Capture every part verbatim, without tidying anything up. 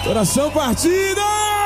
Coração partido!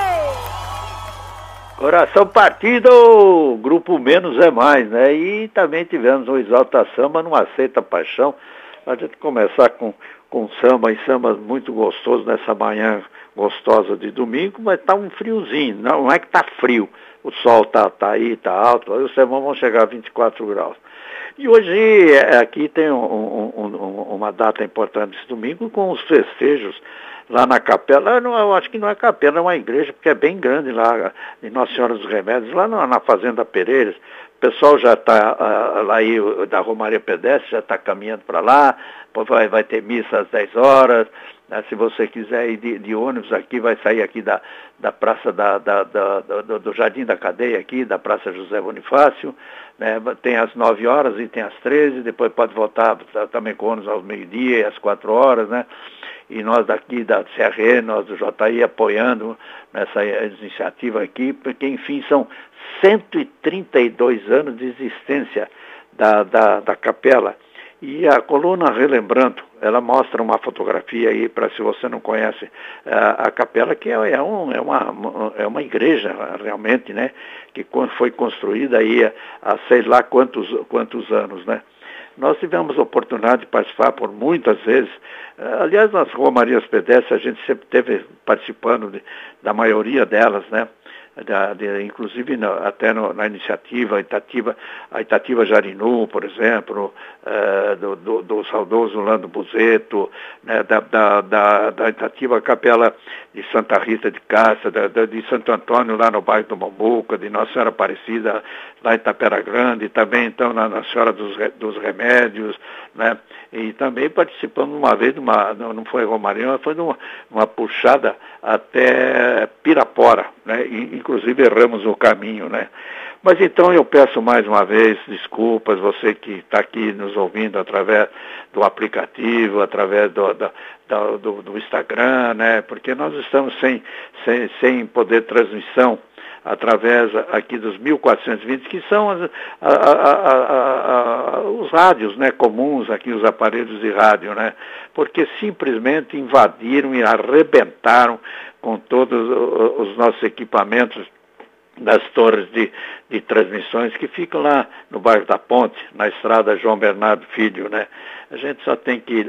Coração partido! Grupo Menos é Mais, né? E também tivemos o Exalta Samba, Não Aceita Paixão. A gente começar com, com samba, e sambas muito gostosos nessa manhã gostosa de domingo, mas tá um friozinho, não, não é que tá frio, o sol tá, tá aí, tá alto, aí os sambas vão chegar a vinte e quatro graus. E hoje aqui tem um, um, um, uma data importante esse domingo com os festejos lá na capela. Eu, não, eu acho que não é capela, é uma igreja, porque é bem grande lá, em Nossa Senhora dos Remédios, lá na, na Fazenda Pereiras. O pessoal já está uh, lá aí, da Romaria Pedestre, já está caminhando para lá, vai, vai ter missa às dez horas. Né? Se você quiser ir de, de ônibus aqui, vai sair aqui da, da praça da, da, da, do, do Jardim da Cadeia aqui, da Praça José Bonifácio. Né? Tem às nove horas e tem às treze, depois pode voltar também com ônibus aos meio-dia e às quatro horas, né? E nós daqui da C R E, nós do J I, apoiando nessa iniciativa aqui, porque, enfim, são cento e trinta e dois anos de existência da, da, da capela. E a coluna Relembrando, ela mostra uma fotografia aí, para se você não conhece a, a capela, que é, é, um, é, uma, é uma igreja realmente, né? Que foi construída aí há, há sei lá quantos, quantos anos, né? Nós tivemos a oportunidade de participar por muitas vezes. Aliás, nas Romarias Pedestres, a gente sempre esteve participando de, da maioria delas, né? Da, de, inclusive na, até no, na iniciativa, a Itativa, a Itativa Jarinu, por exemplo, uh, do, do, do saudoso Lando Buzeto, né? da, da, da, da Itativa Capela de Santa Rita de Cássia, da, da, de Santo Antônio, lá no bairro do Mombuca, de Nossa Senhora Aparecida, lá em Tapera Grande, também então na, na Senhora dos, dos Remédios, né? E também participamos uma vez, numa, não foi Romaria, foi numa uma puxada até Pirapora, né? E, inclusive erramos o caminho, né? Mas então eu peço mais uma vez desculpas, você que está aqui nos ouvindo através do aplicativo, através do, da, da, do, do Instagram, né? Porque nós estamos sem, sem, sem poder transmissão através aqui dos mil quatrocentos e vinte, que são as, a, a, a, a, os rádios, né, comuns aqui, os aparelhos de rádio, né? Porque simplesmente invadiram e arrebentaram com todos os nossos equipamentos das torres de, de transmissões que ficam lá no bairro da Ponte, na estrada João Bernardo Filho, né? A gente só tem que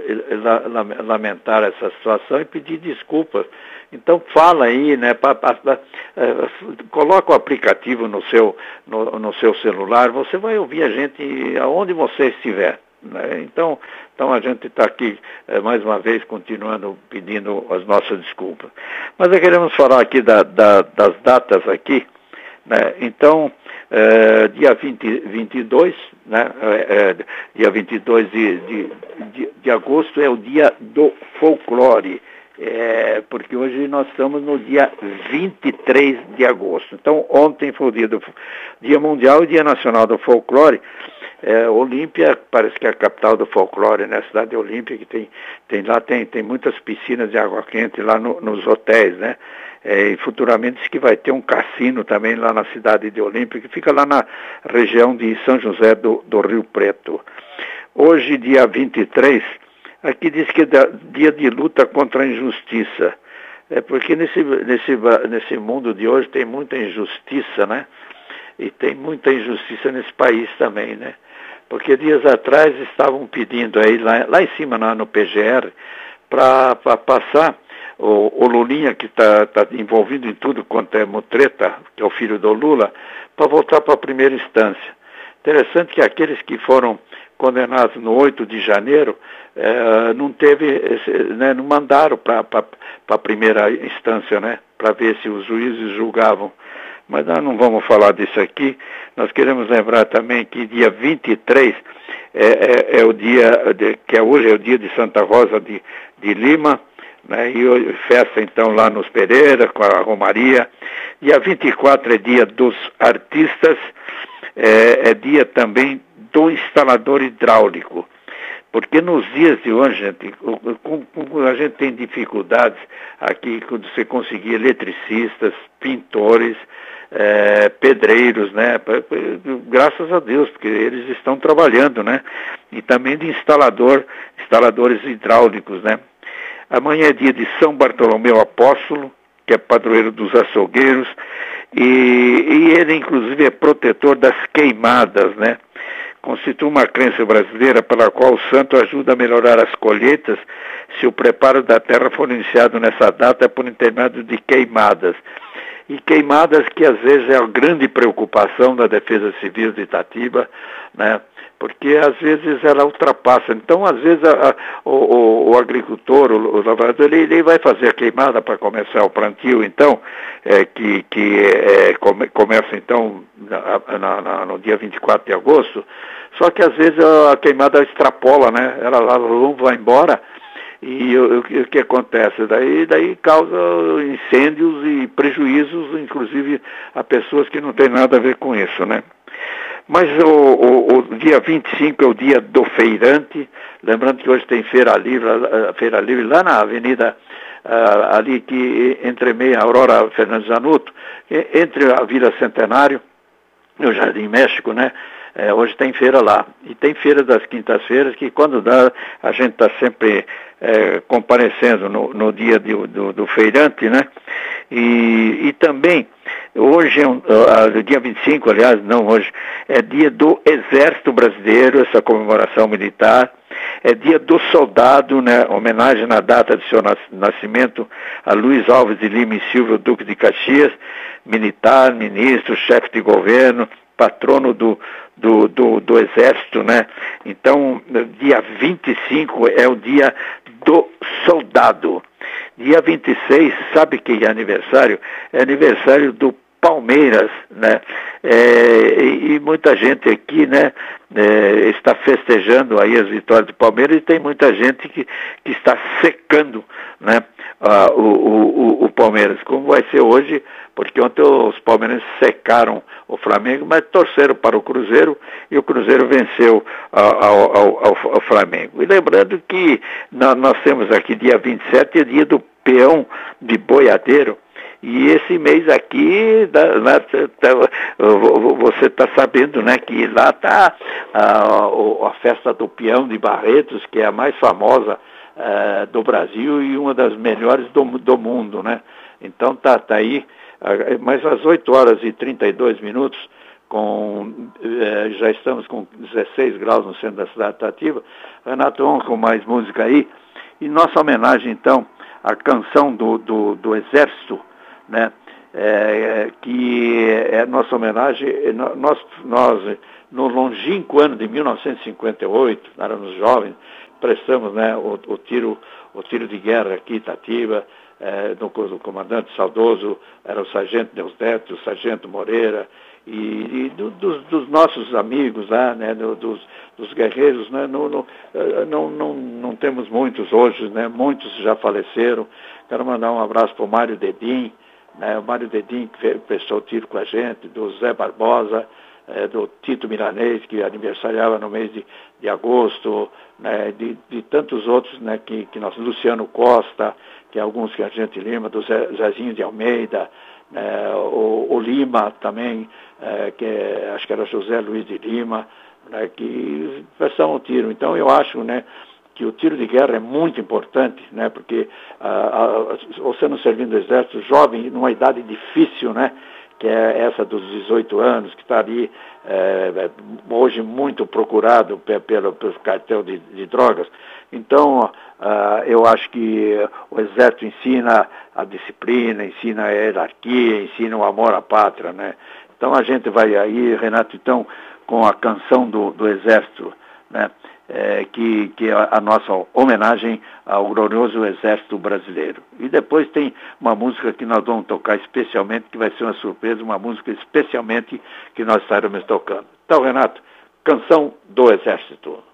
lamentar essa situação e pedir desculpas. Então fala aí, né? Pa, pa, pa, é, coloca o aplicativo no seu, no, no seu celular, você vai ouvir a gente aonde você estiver. Né? Então, então a gente está aqui é, mais uma vez continuando pedindo as nossas desculpas. Mas nós queremos falar aqui da, da, das datas aqui. Né? Então, é, dia vinte, vinte e dois, né? é, é, dia vinte e dois de, de, de, de agosto é o dia do folclore, é, porque hoje nós estamos no dia vinte e três de agosto. Então, ontem foi o dia, do, dia mundial e dia nacional do folclore. É, Olímpia parece que é a capital do folclore, né? A cidade de Olímpia, que tem, tem lá tem, tem muitas piscinas de água quente lá no, nos hotéis, né? É, e futuramente diz que vai ter um cassino também lá na cidade de Olímpia, que fica lá na região de São José do, do Rio Preto. Hoje, dia vinte e três, aqui diz que é dia de luta contra a injustiça. É porque nesse, nesse, nesse mundo de hoje tem muita injustiça, né? E tem muita injustiça nesse país também, né? Porque dias atrás estavam pedindo aí, lá, lá em cima, lá no P G R, para passar o, o Lulinha, que está tá envolvido em tudo quanto é mutreta, que é o filho do Lula, para voltar para a primeira instância. Interessante que aqueles que foram condenados no oito de janeiro, eh, não teve, esse, né, não mandaram para a primeira instância, né? Para ver se os juízes julgavam. Mas nós não vamos falar disso aqui. Nós queremos lembrar também que dia vinte e três é, é, é o dia, de, que é hoje é o dia de Santa Rosa de, de Lima, né? E festa então lá nos Pereira, com a Romaria. Dia vinte e quatro é dia dos artistas, é, é dia também do instalador hidráulico. Porque nos dias de hoje, gente, a gente tem dificuldades aqui quando você conseguir eletricistas, pintores, é, pedreiros, né? Graças a Deus, porque eles estão trabalhando, né? E também de instalador, instaladores hidráulicos, né? Amanhã é dia de São Bartolomeu Apóstolo, que é padroeiro dos açougueiros, e, e ele inclusive é protetor das queimadas, né? Constitui uma crença brasileira pela qual o santo ajuda a melhorar as colheitas se o preparo da terra for iniciado nessa data por intermédio de queimadas. E queimadas que às vezes é a grande preocupação da Defesa Civil de Itatiba, né? Porque às vezes ela ultrapassa. Então, às vezes, a, a, o, o agricultor, o, o lavrador, ele, ele vai fazer a queimada para começar o plantio, então, é, que, que é, come, começa, então, na, na, na, no dia vinte e quatro de agosto, só que às vezes a, a queimada extrapola, né? Ela, ela vai embora. E o, o que acontece? Daí, daí causa incêndios e prejuízos, inclusive a pessoas que não têm nada a ver com isso, né? Mas o, o, o dia vinte e cinco é o dia do feirante, lembrando que hoje tem feira livre, feira livre lá na avenida, uh, ali que entremeia a Aurora Fernandes Zanuto, entre a Vila Centenário e o Jardim México, né? É, hoje tem feira lá. E tem feira das quintas-feiras, que quando dá, a gente está sempre é, comparecendo no, no dia de, do, do feirante, né? E, e também, hoje é um, uh, dia vinte e cinco, aliás, não hoje, é dia do Exército Brasileiro, essa comemoração militar. É dia do soldado, né? Homenagem na data de seu nascimento a Luiz Alves de Lima e Silva, Duque de Caxias, militar, ministro, chefe de governo, patrono do, do, do, do Exército, né? Então, dia vinte e cinco é o dia do soldado. Dia vinte e seis, sabe que é aniversário? É aniversário do Palmeiras, né? É, e, e muita gente aqui, né, é, está festejando aí as vitórias do Palmeiras, e tem muita gente que, que está secando, né, uh, o, o, o Palmeiras, como vai ser hoje, porque ontem os palmeirenses secaram o Flamengo, mas torceram para o Cruzeiro, e o Cruzeiro venceu uh, ao, ao, ao, ao Flamengo. E lembrando que nós, nós temos aqui dia vinte e sete, é dia do peão de boiadeiro. E esse mês aqui, lá, você está sabendo, né, que lá está a, a festa do peão de Barretos, que é a mais famosa uh, do Brasil e uma das melhores do, do mundo, né? Então tá, tá aí, uh, mas às oito horas e trinta e dois minutos, com, uh, já estamos com dezesseis graus no centro da cidade de Itatiba. Renato, vamos com mais música aí. E nossa homenagem, então, à canção do, do, do Exército, né? É, que é nossa homenagem. Nós, nós, no longínquo ano de mil novecentos e cinquenta e oito, éramos jovens, prestamos, né, o, o, tiro, o tiro de guerra aqui em Itatiba, é, no, no comandante saudoso, era o sargento Deusdete, o sargento Moreira, e, e do, dos, dos nossos amigos lá, né, do, dos, dos guerreiros, né, no, no, não, não, não temos muitos hoje, né, muitos já faleceram. Quero mandar um abraço para o Mário Dedim, né, o Mário Dedim, que prestou tiro com a gente, do Zé Barbosa, é, do Tito Milanês, que aniversariava no mês de, de agosto, né, de, de tantos outros, né, que, que nós, Luciano Costa, que é alguns que a gente lembra, do Zé, Zezinho de Almeida, é, o, o Lima também, é, que é, acho que era José Luiz de Lima, né, que prestaram o tiro. Então eu acho, né, que o tiro de guerra é muito importante, né, porque ah, ah, você não servindo no exército, jovem, numa idade difícil, né, que é essa dos dezoito anos, que está ali é, hoje muito procurado pelo, pelo cartel de, de drogas. Então, ah, eu acho que o exército ensina a disciplina, ensina a hierarquia, ensina o amor à pátria, né. Então a gente vai aí, Renato, então, com a canção do, do exército, né, É, que, que é a nossa homenagem ao glorioso Exército Brasileiro. E depois tem uma música que nós vamos tocar especialmente, que vai ser uma surpresa, uma música especialmente que nós estaremos tocando. Então, Renato, canção do Exército.